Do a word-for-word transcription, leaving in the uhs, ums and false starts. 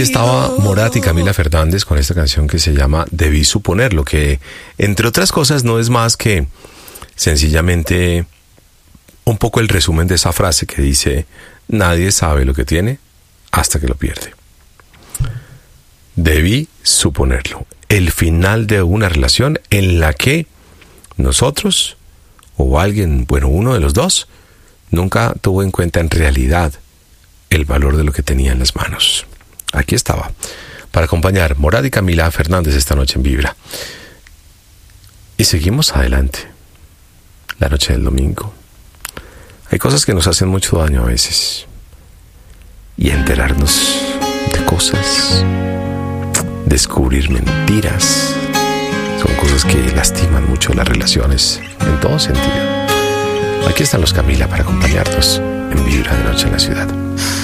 Estaba Morat y Camila Fernández con esta canción que se llama Debí Suponerlo, que entre otras cosas no es más que sencillamente un poco el resumen de esa frase que dice: nadie sabe lo que tiene hasta que lo pierde. Debí suponerlo. El final de una relación en la que nosotros o alguien, bueno, uno de los dos, nunca tuvo en cuenta en realidad el valor de lo que tenía en las manos. Aquí estaba, para acompañar Morat y Camila Fernández esta noche en Vibra. Y seguimos adelante. La noche del domingo. Hay cosas que nos hacen mucho daño a veces. Y enterarnos de cosas, descubrir mentiras, son cosas que lastiman mucho las relaciones en todo sentido. Aquí están los Camila para acompañarnos en Vibra de Noche en la Ciudad.